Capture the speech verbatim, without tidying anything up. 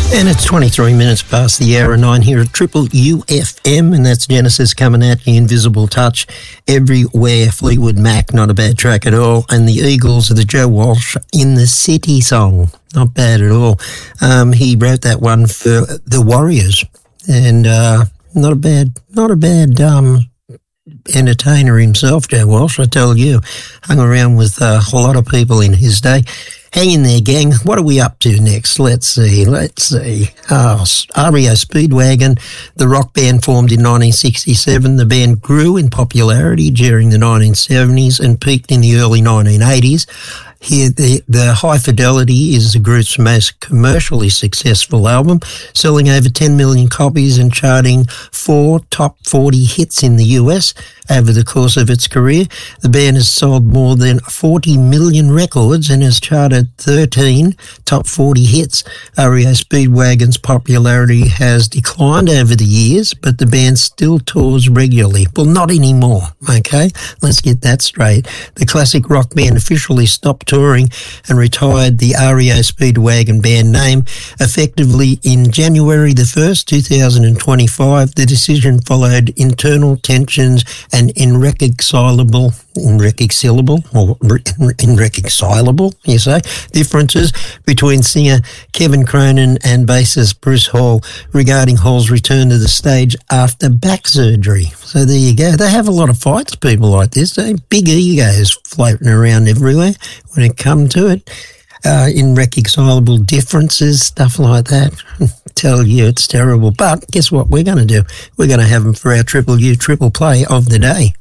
And it's twenty-three minutes past the hour nine here at Triple U F M, and that's Genesis coming at you, Invisible Touch, everywhere. Fleetwood Mac, not a bad track at all. And the Eagles are the Joe Walsh In the City song, not bad at all. Um, he wrote that one for the Warriors, and uh, not a bad, not a bad um, entertainer himself, Joe Walsh, I tell you. Hung around with uh, a lot of people in his day. Hang in there, gang. What are we up to next? Let's see. Let's see. Oh, R E O Speedwagon, the rock band formed in nineteen sixty-seven. The band grew in popularity during the nineteen seventies and peaked in the early nineteen eighties. Here, the, the High Fidelity is the group's most commercially successful album, selling over ten million copies and charting four top forty hits in the U S over the course of its career. The band has sold more than forty million records and has charted thirteen top forty hits. R E O Speedwagon's popularity has declined over the years, but the band still tours regularly. Well, not anymore, okay? Let's get that straight. The classic rock band officially stopped touring and retired the R E O Speedwagon band name effectively in January the first, two thousand twenty-five. The decision followed internal tensions and irreconcilable, irreconcilable, or irreconcilable, you say, differences between singer Kevin Cronin and bassist Bruce Hall regarding Hall's return to the stage after back surgery. So there you go. They have a lot of fights, people like this. They big egos floating around everywhere when it comes to it. Uh, irreconcilable differences, stuff like that. Tell you it's terrible. But guess what we're going to do? We're going to have them for our Triple U Triple Play of the day.